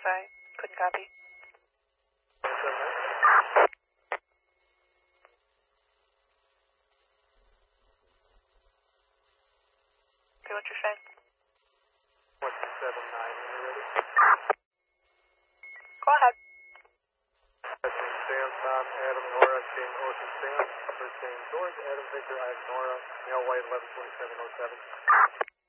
I couldn't copy. Okay, what's your saying? 179, when you're ready. Go ahead. Sam, Tom, Adam, Nora, Shane, Ocean, Sam, 13 George, Adam, Victor, Ike, Nora, Male White, 112707.